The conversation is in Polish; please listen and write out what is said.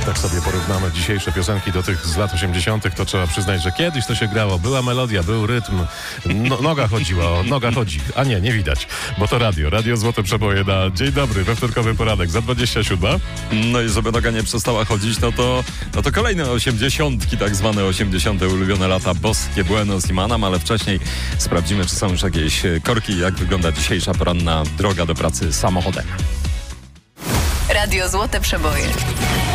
tak sobie porównamy dzisiejsze piosenki do tych z lat 80., to trzeba przyznać, że kiedyś to się grało. Była melodia, był rytm, noga chodziła, noga chodzi. A nie widać, bo to radio. Radio Złote Przeboje na dzień dobry, we wtorkowy poranek za 27. No i żeby noga nie przestała chodzić, no to kolejne 80, tak zwane 80. ulubione lata boskie Buenos i Manam, ale wcześniej sprawdzimy, czy są już jakieś korki, jak wygląda dzisiejsza poranna droga do pracy samochodem. Radio Złote Przeboje.